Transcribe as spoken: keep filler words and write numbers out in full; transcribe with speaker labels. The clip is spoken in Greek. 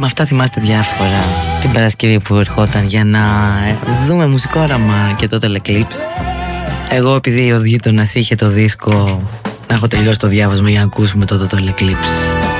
Speaker 1: με αυτά θυμάστε διάφορα. Την Παρασκευή που ερχόταν για να δούμε μουσικό όραμα και το Eclipse. Εγώ επειδή ο γείτονας είχε το δίσκο, να έχω τελειώσει το διάβασμα για να ακούσουμε το Total Eclipse.